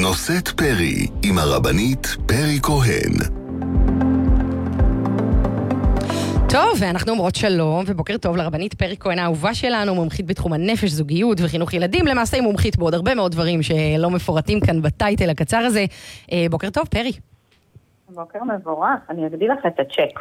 נושאת פרי עם הרבנית פרי כהן. טוב, ואנחנו אומרות שלום, ובוקר טוב לרבנית פרי כהן האהובה שלנו, מומחית בתחום הנפש, זוגיות וחינוך ילדים, למעשה היא מומחית בעוד הרבה מאוד דברים שלא מפורטים כאן בטייטל הקצר הזה. בוקר טוב, פרי. בוקר מבורך, אני אגדיל לך את הצ'ק.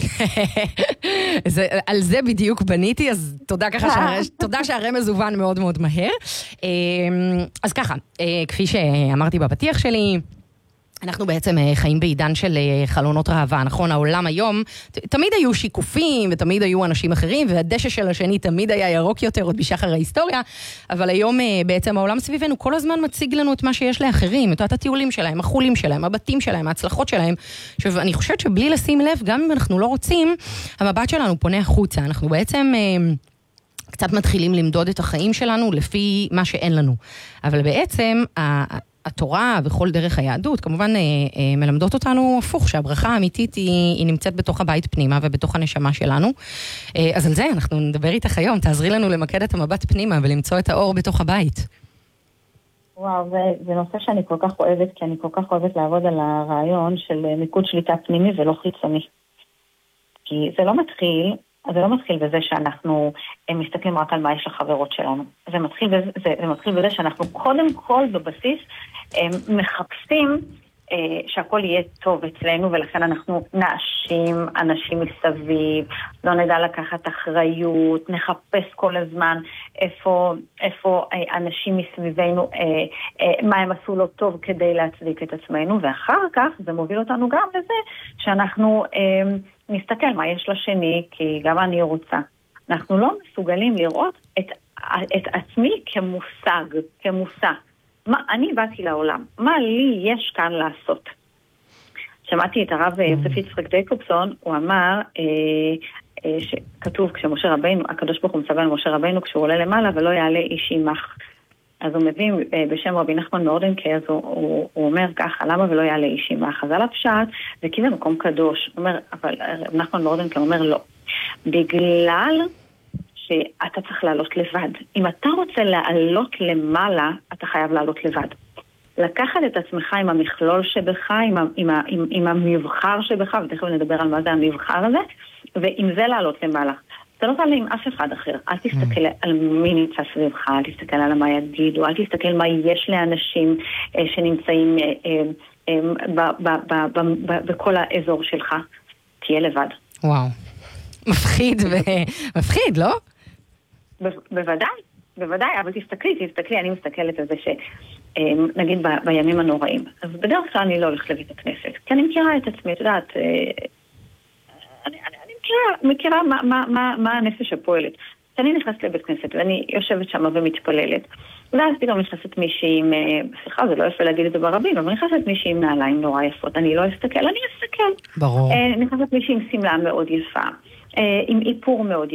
על זה בדיוק בניתי, אז תודה שהרמז הובן מאוד מאוד מהר. אז ככה, כפי שאמרתי בפתיח שלי, אנחנו בעצם חיים בעידן של חלונות ראווה, נכון? העולם היום, תמיד היו שיקופים ותמיד היו אנשים אחרים, והדשא של השני תמיד היה ירוק יותר עוד בשחר ההיסטוריה, אבל היום בעצם העולם סביבנו כל הזמן מציג לנו את מה שיש לאחרים, את הטיולים שלהם, החולים שלהם, הבתים שלהם, ההצלחות שלהם. עכשיו, אני חושבת שבלי לשים לב, גם אם אנחנו לא רוצים, המבט שלנו פונה החוצה. אנחנו בעצם קצת מתחילים למדוד את החיים שלנו לפי מה שאין לנו. אבל בעצם התורה וכל דרך היהדות, כמובן מלמדות אותנו הפוך, שהברכה האמיתית היא נמצאת בתוך הבית פנימה ובתוך הנשמה שלנו. אז על זה אנחנו נדבר איתך היום, תעזרי לנו למקד את המבט פנימה ולמצוא את האור בתוך הבית. וואו, זה נושא שאני כל כך אוהבת, כי אני כל כך אוהבת לעבוד על הרעיון של מיקוד שליטה פנימי ולא חיצוני. כי זה לא מתחיל בזה שאנחנו מסתכלים רק על מה יש לחברות שלנו. זה מתחיל בזה שאנחנו קודם כל בבסיס מחפשים שהכל יהיה טוב אצלנו, ולכן אנחנו נאשים אנשים מסביב, לא נדע לקחת אחריות, נחפש כל הזמן איפה אנשים מסביבנו, מה הם עשו לא טוב כדי להצדיק את עצמנו, ואחר כך זה מוביל אותנו גם לזה שאנחנו נסתכל מה יש לשני, כי גם אני רוצה. אנחנו לא מסוגלים לראות את עצמי כמושא. אני באתי לעולם, מה לי יש כאן לעשות? שמעתי את הרב יוסף יצחק ג'ייקובסון, הוא אמר שכתוב כשמשה רבינו, הקדוש ברוך הוא מצווה למשה רבינו כשהוא עולה למעלה ולא יעלה איש עמך. אז הוא מביא בשם רבי נחמן מאורדנקי, אז הוא אומר ככה, למה ולא יעלה איש עמך? אז על הפשט, זה כי זה מקום קדוש. הוא אומר, אבל רבי נחמן מאורדנקי אומר לא. בגלל שאתה צריך לעלות לבד. אם אתה רוצה לעלות למעלה, אתה חייב לעלות לבד. לקחת את עצמך עם המכלול שבך, עם המבחר שבך, ותכף נדבר על מה זה המבחר הזה, ועם זה לעלות למעלה. אתה לא תעלה עם אף אחד אחר. אל תסתכל על מי נמצא סביבך, אל תסתכל על מה יגידו, אל תסתכל מה יש לאנשים שנמצאים בכל האזור שלך. תהיה לבד. וואו. מפחיד, לא? בוודאי, אבל תסתכלי, אני מסתכלת על זה שנגיד בימים הנוראים. אז בדרך כלל אני לא הולכת לבית הכנסת, כי אני מכירה את עצמי, את יודעת, אני מכירה מה הנפש הפועלת. כשאני נכנסת לבית כנסת ואני יושבת שם ומתפללת, ואז פתאום נכנסת מישהי עם, סליחה, זה לא יפה להגיד את זה ברבים, אבל נכנסת מישהי עם נעליים נורא יפות, אני לא אסתכל, אני אסתכל. ברור. נכנסת מישהי עם סמלה מאוד יפה, עם איפור מאוד